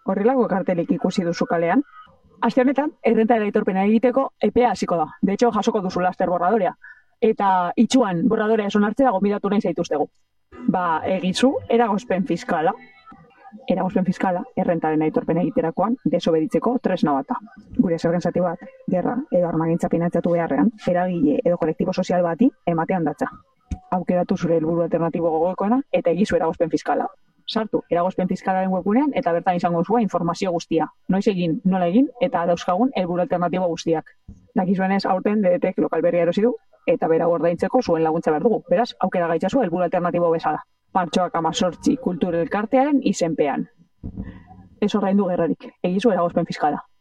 Horrelako kartelik ikusi duzu kalean. Aste honetan, errentaren aitorpena egiteko epea hasiko da. De hecho, jasoko duzu laster borradorea. Eta itxuan borradorea eson hartzea gonbidatu nahi zaituztegu. Egizu, eragozpen fiskala. Eragozpen fiskala, errentaren aitorpena egiterakoan, desobeditzeko tresna bata. Gure zergen zati bat, gerra edo armagintza finantzatu beharrean, eragile edo kolektibo sozial bati ematean datza. Aukeratu zure helburu alternatibo gogoekoena eta egizu eragozpen fiskala. Sartu eragozpen fiskalaren webgunean eta bertan izango zua informazio guztia. Noiz egin, nola egin eta dauzkagun helburu alternatibo guztiak. Dakizuenez aurten DDTek lokal berria erosi du eta bera ordaintzeko zuen laguntza behar dugu. Beraz, aukera gaitzazu helburu alternatibo bezala. Martxoak 18 kultur elkartearen izenpean. Ez ordaindu gerrarik, egizu eragozpen fiskala.